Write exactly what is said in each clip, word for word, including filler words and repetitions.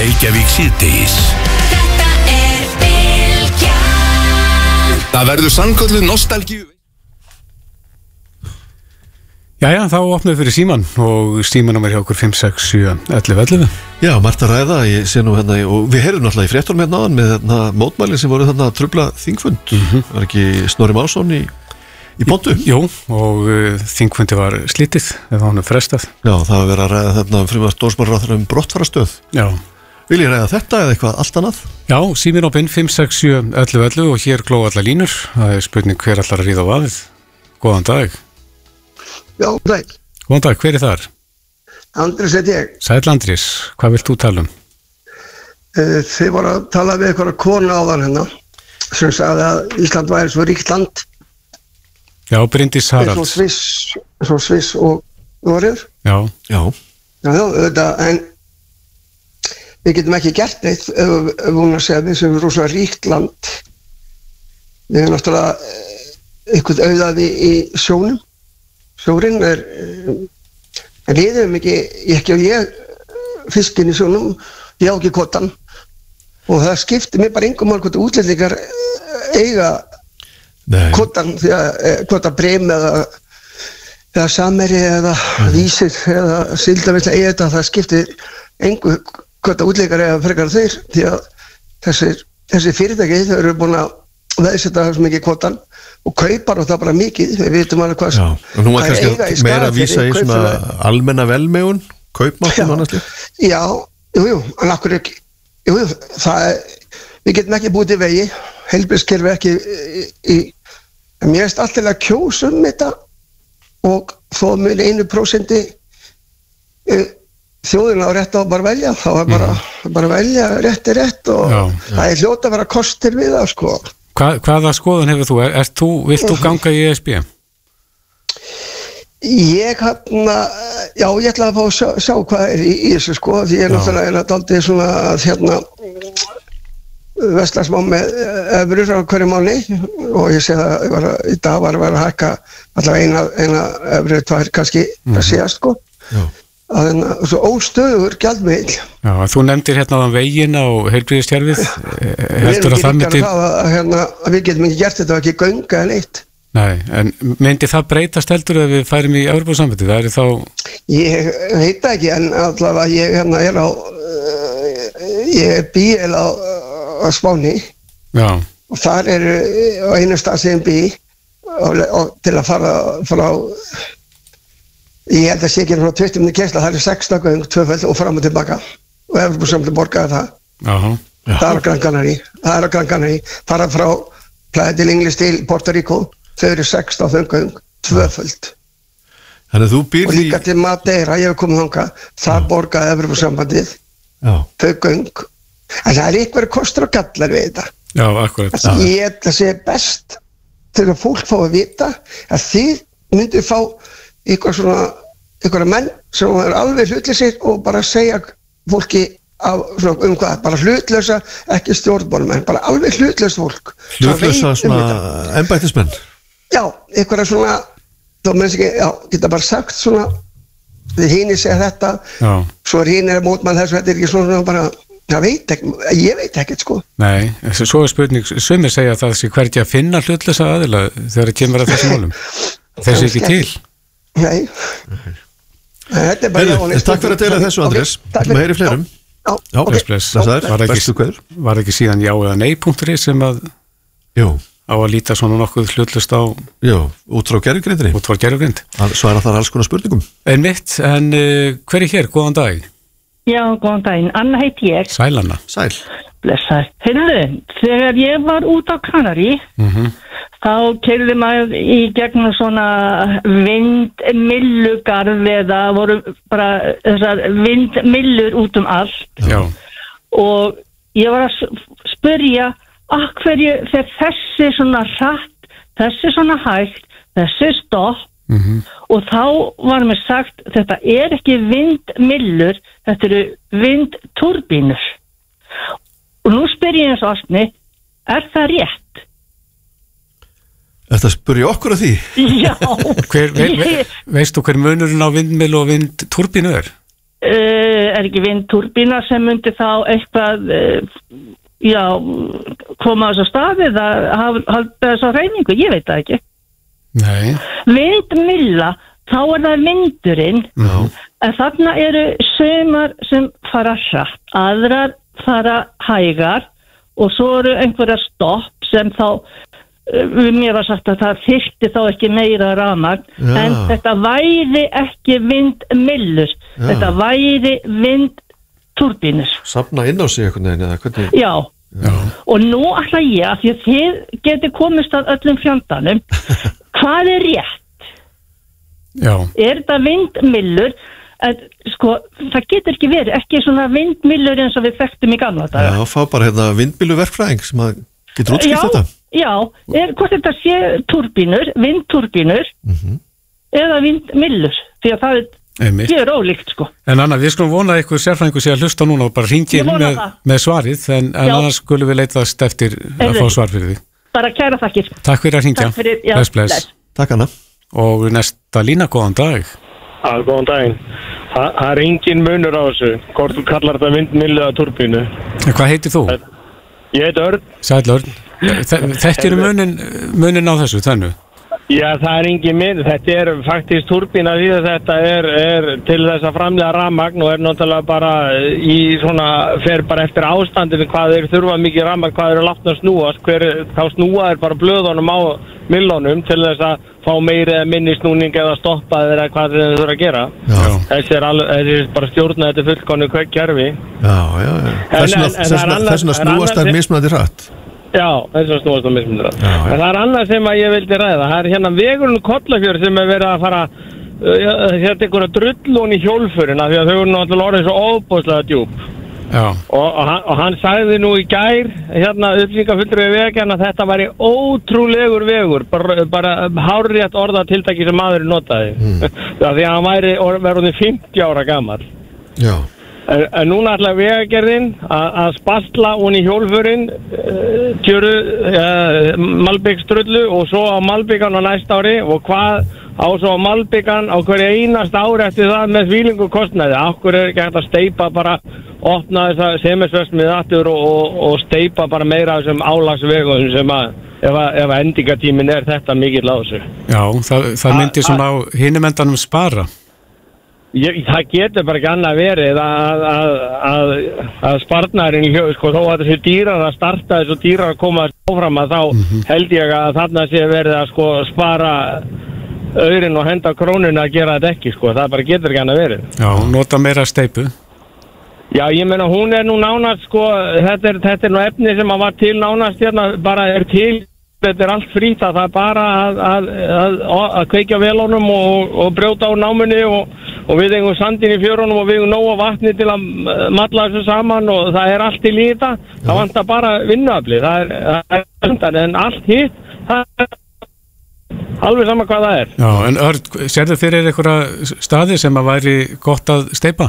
Reykjavík síðdegis. Þetta er Bylgjan. Það verður sannkölluð nostalgíu. Jæja, þá opnaðu fyrir síman og símanum er hjá okkur fimm sex sjö ellefu ellefu. Já, margt að ræða, ég sé nú hérna, og við heyrðum náttúrulega í fréttunum hérna áðan með hérna mótmælin sem voru þarna að trufla þingfund. Mm-hmm. Var ekki Snorri Másson í, í pontu? Jú, og uh, þingfundi var slítið, eða hann er frestað. Já, það var verið að ræða þarna frumvarp dómsmálaráðherra um brottfarastöð. Já. Vil ég ræða þetta eða eitthvað allt annað? Já, síminn opinn fimm sex sjö ellefu ellefu og hér glóa allar línur. Það er spurning hver allar að ríða á vaðið. Góðan dag. Já, dag. Góðan dag, hver er þar? Andrés heit ég. Sæll Andrés, hvað vilt þú tala um? Þið voru að tala við einhverja konu áðan hérna sem sagði að Ísland væri svo ríkt land. Já, Bryndís Haralds. Svo Sviss, svo Sviss og Noregur. Já. Já. Já, já, auðvitað, en við getum ekki gert neitt ef við vorum að segja við sem er rosa ríkt land. Við erum náttúrulega eitthvað auðaði í sjónum. Sjórinn er, en við erum ekki, ekki á ég fiskinn í sjónum, ég á ekki kvotan og það skiptir mér bara engum mál hvort útlendingar eiga kvotan, því að hvort að Breim eða, eða Samherji eða Vísir eða Síldarvill eiga þetta, það skiptir engu hvort að útlendingar eiga frekar þeir, því að þessi, þessi fyrirtæki þau eru búin að veðsetta svo mikið kvotan og kaupar og það bara mikið, við vitum alveg hvað Já, og nú er kannski meira að vísa í svona almenna velmegun, kaupmáttum og annars líka. Já, jú, jú, en akkur ekki, jú, jú, það er, við getum ekki búið til vegi, heilbrigðiskerfi ekki í, í, en mér erst alltaf að kjósa um þetta og þó mun einu prósenti þjóðina á rétt á bara velja, þá er bara, mm. bara velja rétt er rétt og já, já. Það er hljóta að vera kostir við það, sko. Hva, hvaða skoðun hefur þú? Er, er þú vilt þú ganga í E S B? Ég hérna, já, ég ætla að fá að sjá, sjá hvað er í, í þessu, sko, því ég er náttúrulega er dálítið svona að hérna versla smá með evrur á hverju máli og ég sé það, ég var að, í dag var að vera að hækka allavega eina, eina evrur, tvær kannski mm. að séast, sko. Já. Að en svo óstöður gjaldmiðl. Já, þú nefndir hérna á veginn á heilbrigðiskerfið. Heldur að það myndi að, að, hérna, að við getum ekki gert þetta ekki gönga en eitt. Nei, en myndi það breytast heldur ef við færum í Evrópusambandið? Það er þá Ég veit ekki, en allavega ég hérna er á uh, ég er bíl á, á Spáni. Já. Og þar er á einu stað sem bí og, og til að fara frá Ég held að sé ekki frá tvistum í kessla, það er sextán göng, tvöföld og fram og tilbaka og Evrópusambandið borgaði það. Jaha. Það er á Gran Canaria, það er á Gran Canaria, fara frá Playa del Ingles til Puerto Rico, þau eru sextán göng, tvöföld. Þannig að þú býrð í... Og líka til Madeira, ég hef komið þangað, það borgaði Evrópusambandið, þau göng. En það er einhverju kostur og gallar við þetta. Já, akkurat. Ég held að segja best til að fólk fá að vita að þið myndu fá eitthvað svona, eitthvað menn sem er alveg hlutleysir og bara segja fólki af, svona, um hvað, bara hlutlösa, ekki stjórnmálamenn, bara alveg hlutlaust fólk. Hlutlösa svona embættismenn? Já, eitthvað svona, þá menns ekki, já, geta bara sagt svona, þið hínir segja þetta, já. Svo er hínir að mótmann þessu, þetta er ekki svona bara, það veit ekki, ég veit ekkert sko. Nei, svo er spurning, sumir segja að það sé hvergi að finna hlutlösa aðila þegar það kemur að þessum málum. Þessi ekki til. Nei. Þetta er bara Heyrðu, takk fyrir að deila þessu, Andrés. Takk fyrir. Heyri fleirum. Já, já ok. Var, var, ekki, var ekki síðan já eða nei punktur sem að Jú. Á að líta svona nokkuð hlutlust á Jú, út frá gerfugrindinni. Út frá gerfugrind. Svara þar alls konar spurningum. En mitt, en uh, hver er hér? Góðan dag. Já, góðan daginn. Anna heit ég. Sæl Anna. Sæl. Blessar. Heyrðu, þegar ég var út á Kanari, mm-hmm. þá keyrði maður í gegnum svona vindmyllugarð eða voru bara þessar vindmyllur út um allt. Já. Og ég var að spyrja af hverju þegar þessi svona hratt, þessi svona hægt, þessi stopp mm-hmm. og þá var mér sagt þetta er ekki vindmyllur, þetta eru vindturbínur. Og nú spyr ég eins og Ásni, er það rétt? Þetta spurði okkur að því? Já. Hver, ve, ve, veistu hver munurinn á vindmill og vindturbínu er? er ekki vindturbína sem myndi þá eitthvað uh, já, koma á þess að staðið að halda þess að reyningu, ég veit það ekki. Nei. Vindmylla, þá er það vindurinn, Já. en þarna eru sumar sem fara hratt, aðrar fara hægar og svo eru einhverja stopp sem þá, uh, mér var sagt að það þyrfti þá ekki meira rafmagn, Já. en þetta væri ekki vindmyllur, Já. þetta væri vindturbínur. Safna inn á sig einhvern veginn eða hvernig? Já. Já, og nú ætla ég að því að þið geti komist að öllum fjandanum hvað er rétt? Já. Er þetta vindmyllur? En, sko, það getur ekki verið, ekki svona vindmyllur eins og við þekktum í gamla daga. Já, fá bara hérna vindmylluverkfræðing sem að getur útskipt þetta. Já, er, hvort þetta sé turbínur, vindturbínur mm-hmm. eða vindmyllur, því að það er Einmitt. Ég er ólíkt sko. En Anna, við skulum vona að ykkur sérfræðingur sé að hlusta núna og bara hringi inn með, með svarið, en, en annars skulum við leitast eftir að Erum. fá svar fyrir því. Bara kæra þakkir. Takk fyrir að hringja. Takk fyrir, já. Bless, bless. Takk Anna. Og næsta lína, góðan dag. Já, góðan daginn. Þa, það er engin munur á þessu, hvort þú kallar þetta vindmyllu eða turbínu. En hvað heitir þú? Ég heit Örn. Sæll Örn. Þetta eru munin, munin á þessu, þannig? Já, það er engin minn, þetta er faktisk turbína því að þetta er, er til þess að framlega rafmagn og er náttúrulega bara í svona, fer bara eftir ástandinu hvað þeir þurfa mikið rafmagn, hvað þeir eru látna að snúast, hver, þá snúa þeir bara blöðunum á millónum til þess að fá meiri eða minni snúning eða stoppa þeir eða hvað þeir þurfa að gera. Já. Þessi er, alveg, þessi er bara stjórna þetta fullkonu kerfi. Já, já, já. Þessuna snúast þær mismunandi hratt. Já, þess að snúast á mismundur. En það er annað sem að ég vildi ræða. Það er hérna vegurinn Kollafjörð sem er verið að fara uh, hérna einhverja drullun í hjólförina því að þau eru náttúrulega orðið svo óbúslega djúp. Já. Og, og, hann, og hann sagði nú í gær, hérna upplýsingafulltrúi vegjarn að þetta væri ótrúlegur vegur, bara, bara hárrétt orðatiltæki sem maðurinn notaði. Mm. Því að hann væri verið fimmtíu ára gamall. Já. En, en núna ætla vegagerðin að spastla hún í hjólfurinn uh, tjöru uh, Malbyggsdrullu og svo á Malbyggan á næsta ári og hvað á svo á Malbyggan á hverju einast ári eftir það með þvílíku kostnaði. Akkur er ekki hægt að steypa bara, opna þessa semisvörsmið aftur og, og, og steypa bara meira af þessum álagsvegum sem að ef, að, ef að endingatímin er þetta mikill á þessu. Já, það, það myndir svona á hinum endanum spara. Ég, það getur bara ekki annað verið að, að, að, að spartnaðurinn í hljó, sko, þó að þessi dýrar að starta þessu dýrar að koma áfram að þá mm-hmm. held ég að þarna sé verið að sko spara aurin og henda krónuna að gera þetta ekki, sko, það bara getur ekki annað verið. Já, nota meira steypu. Já, ég meina hún er nú nánast, sko, þetta er, þetta er nú efni sem að var til nánast hérna, bara er til. Þetta er allt frýtt að það er bara að, að, að, að kveikja velónum og, og brjóta á námunni og, og við eigum sandin í fjörunum og við eigum nóga vatni til að matla þessu saman og það er allt í líta. Það vantar bara vinnuafli, það er, það er undan, en allt hitt, það er alveg sama hvað það er. Já, en Örn, sérðu fyrir einhverja staði sem að væri gott að steypa?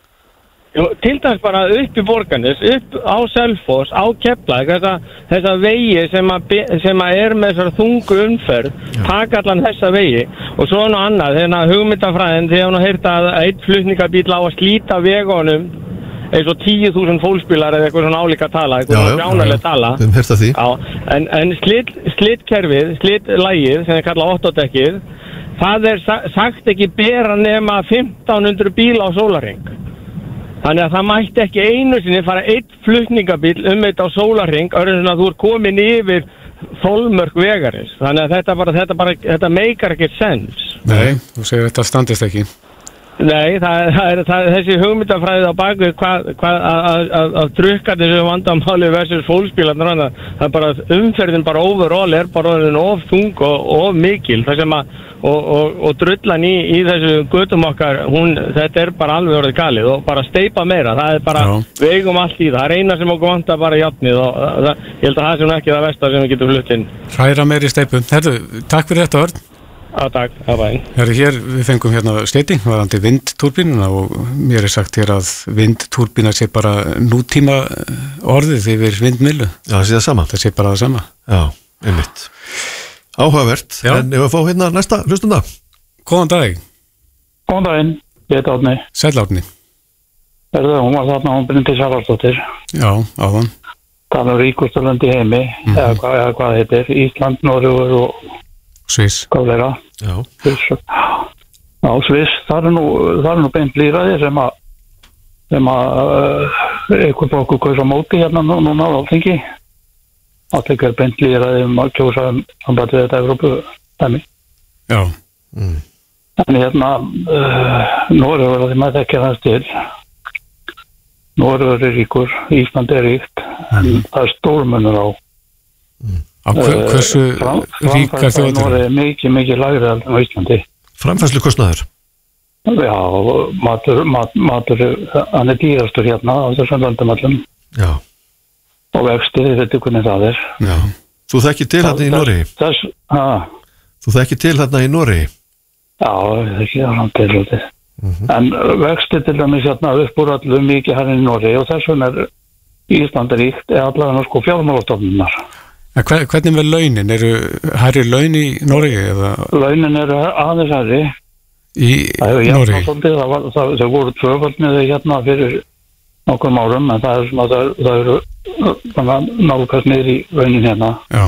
Jú, til dæmis bara upp í Borgarnes, upp á Selfoss, á Keflavík, þessa, þessa vegi sem að, sem að er með þessar þungu umferð, taka allan þessa vegi og svo nú annað, þegar hugmyndafræðin, þegar hún har heyrt að einn flutningabíl á að slíta vegunum eins og tíu þúsund fólksbílar eða eitthvað svona álíka tala, eitthvað brjánaleg tala. Við höfum heyrt að því. Já, en, en slitt, slittkerfið, slittlægið, sem er kallað ottodekkið, það er sagt ekki bera nema fimmtán hundruð bíla á sólarhring. Þannig að það mætti ekki einu sinni fara einn flutningabíl um þetta á sólarhring öðru en að þú er komin yfir þolmörk vegarins. Þannig að þetta bara, þetta bara, þetta meikar ekki sens. Nei, þú segir þetta standist ekki. Nei, það, það er það, þessi hugmyndafræðið á bakvið hvað hva, að drukka þessu vandamáli versus fólksbílarnir, það er bara umferðin bara overall er bara of þung og of mikil, það sem að og, og, og drullan í, í þessu götum okkar, hún, þetta er bara alveg orðið galið og bara steypa meira, það er bara, Já. Við eigum allt í það, það er eina sem okkur vantar bara jafnið og það, ég held að það sem ekki það versta sem við getum flutt inn. Hræra meiri steypu. Herðu, takk fyrir þetta Örn. Já, takk, það var einn. Herru, hér við fengum hérna steiti, varandi vindtúrbínuna og mér er sagt hér að vindtúrbína sé bara nútíma orðið yfir vindmyllu. Já, það sé það sama. Það sé bara það sama. Já, einmitt. Áhugavert, Já. En ef við fá hérna næsta hlustunda. Góðan dag. Góðan daginn, ég heit Árni. Sæll Árni. Erðu, hún var þarna, hún Bryndís Haraldsdóttir. Já, áðan. Það er ríkustu lönd í heimi, mm -hmm. eða, hvað, eða hvað heitir, Ísland, Noregur og Sviss. Gáleira. Já. Sviss. Já, Sviss, það er nú, það er nú beint lýraði sem að, sem að uh, einhver blokkur kausa móti hérna nú, núna á Alþingi. Allir er beint lýraði um að kjósa um sambandi við þetta Evrópu dæmi. Já. Mm. En hérna, uh, Noregur, því maður þekkja þess til, Noregur er ríkur, Ísland er ríkt, en mm. það er stórmunur á. Mm. Á hver, hversu Fram, ríkar þjóðir? Noreg er mikið, mikið lægri en á Íslandi. Framfærslu kostnaður? Já, matur, mat, matur, hann er dýrastur hérna á þessum landamallum. Já. Og vexti, þið veitir hvernig það er. Já. Þú þekkir til hérna í Noregi? Þess, ha. Þú þekkir til hérna í Noregi? Já, það er ekki hann til þetta. Mm -hmm. En vexti til dæmis hérna upp úr allum mikið hann í Noregi og þess vegna er Ísland ríkt eða allavega sko fjármálastofnunar. En hver, hvernig með launin? Eru hærri laun í Noregi eða? Launin eru aðeins hærri. Í Noregi? Það var, það, það voru tvöfald með þau hérna fyrir nokkrum árum, en það er sem að það, það eru nálgast niður í launin hérna. Já.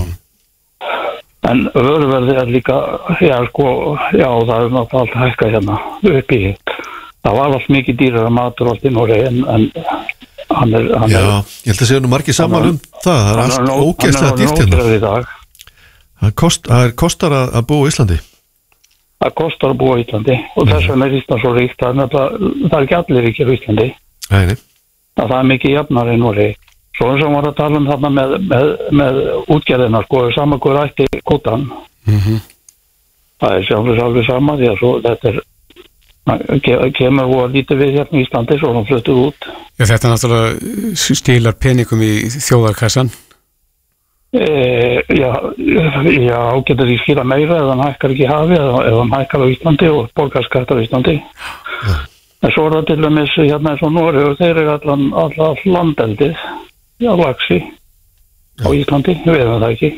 En vöruverði er líka, já sko, já það er náttúrulega allt hækkað hérna upp í hitt. Það var allt mikið dýrar matur allt í Noregi en, en hann er... Hann já, er, ég held að segja nú margir saman um það, það er allt ógeðslega dýrt hérna. Það kost, kostar að, að búa í Íslandi? Það kostar að búa í Íslandi og þess vegna er Ísland svo ríkt að það er ekki allir ríkir í Íslandi. Nei, nei. Það er mikið jafnar í Noregi. Svo eins og var að tala um þarna með, með, með útgerðina, sko, saman hver ætti kvotan. Mm -hmm. Það er sjálfur sjálfur sama því að svo þetta er, kemur og lítið við hérna í Íslandi, svo hann fluttuð út. Já, þetta er náttúrulega stílar peningum í þjóðarkassan. E, já, já, getur því skila meira eða hann hækkar ekki hafi eða, eða hann hækkar á Íslandi og borgar skattar á Íslandi. Ja. En svo er það til dæmis hérna eins og Noreg og þeir eru allan, allan landeldið. Já, laxi á Íslandi, við veitum það ekki.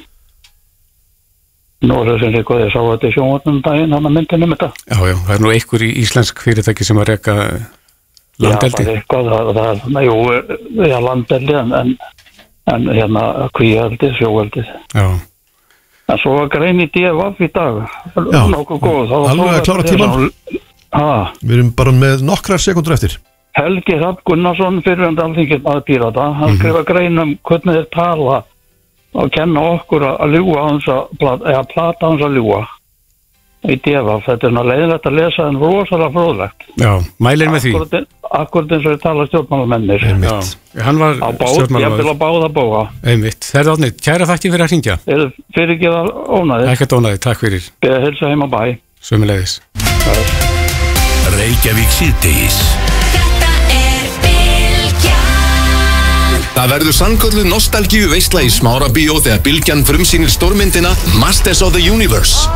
Noreg sem líka þeir sá þetta í sjónvarnum daginn, hann að myndinum þetta. Já, já, það er nú einhver í íslensk fyrirtæki sem að reka landeldi. Já, það er eitthvað, það, það er, jú, já, landeldi en, en, en hérna kvíaldið, sjóaldið. Já. En svo var grein í D V F í dag, já, nokkuð góð. Alveg að klára tíman. Ha. Við erum bara með nokkrar sekundur eftir. Helgi Hrafn Gunnarsson, fyrrverandi alþingismaður Pírata, hann mm -hmm. skrifa grein um hvernig þeir tala og kenna okkur að ljúga hans að, eða plata hans að ljúga í D V F. Þetta er náttúrulega leiðilegt að lesa en rosalega fróðlegt. Já, mælir með því. Akkurat eins og þeir tala stjórnmálamennir. Einmitt. Já, hann var stjórnmálamaður. Ég vil að báða bóga. Einmitt. Þeir átnið, kæra þakki fyrir að hringja. Þeir fyrir ekki að ónaði. Ekkert ónaði, takk fyrir. Beða hilsa heima bæ. Sömuleiðis. Reykjavík síðdegis. Þetta er Bylgjan. Það verður sannkölluð nostalgíu veisla í Smárabíó þegar Bylgjan frumsýnir stórmyndina Masters of the Universe.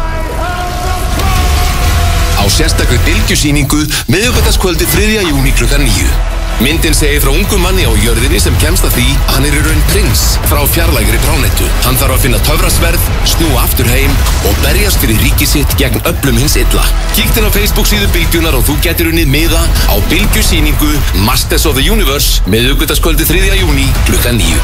Á sérstakri bylgjusýningu miðvikudagskvöldið þriðja júní klukkan níu. Myndin segir frá ungum manni á jörðinni sem kemst að því að hann er í raun prins frá fjarlægri plánetu. Hann þarf að finna töfrasverð, snúa aftur heim og berjast fyrir ríki sitt gegn öflum hins illa. Kíktin á Facebook síðu Bylgjunar og þú getur unnið miða á bylgjusýningu Masters of the Universe miðvikudagskvöldið þriðja júní klukkan níu.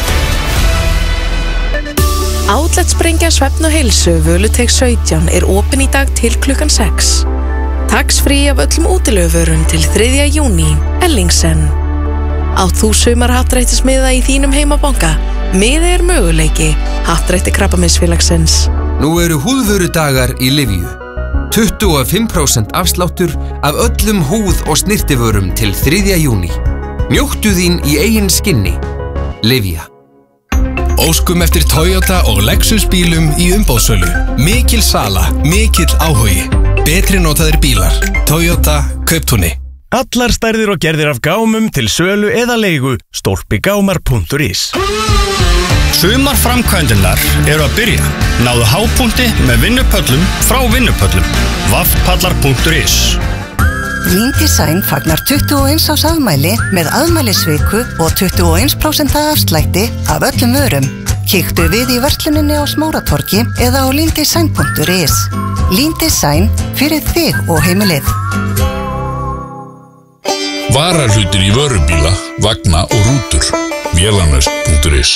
Outlet-sprengja Svefn og heilsu Völuteg sautján er opin í dag til klukkan sex. Tax-free af öllum útilöfurum til þriðja júní, Ellingsen. Átt þú sumarhattrættismiða í þínum heimabanka? Miði er möguleiki, Hattrætti Krabbameinsfélagsins. Nú eru húðvörudagar í Livju. tuttugu og fimm prósent afsláttur af öllum húð- og snirtivörum til þriðja júní. Njóttu þín í eigin skinni. Livja. Óskum eftir Toyota og Lexus bílum í umbóðsölu. Mikil sala, mikill áhugi. Betri notaðir bílar. Toyota Kauptúni. Allar stærðir og gerðir af gámum til sölu eða leigu. stolpigámar punktur is. Sumar framkvæmdinnar eru að byrja. Náðu hápunkti með vinnupöllum frá vinnupöllum. vaffpallar punktur is. Lean Design fagnar tuttugu og eins ás afmæli með afmælisviku og tuttugu og eitt prósent afslætti af öllum vörum. Kíktu við í versluninni á Smáratorgi eða á lean design punktur is. Lean Design fyrir þig og heimilið. Varahlutir í vörubíla, vagna og rútur. Vélanlaust punktur is.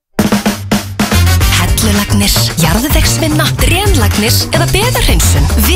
Hellulagnir, jarðvegsvinna, drenlagnir eða beðarhreinsun. Við